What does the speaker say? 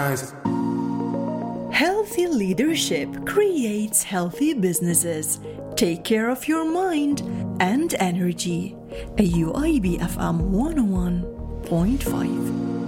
Healthy leadership creates healthy businesses. Take care of your mind and energy. AUIB FM 101.5.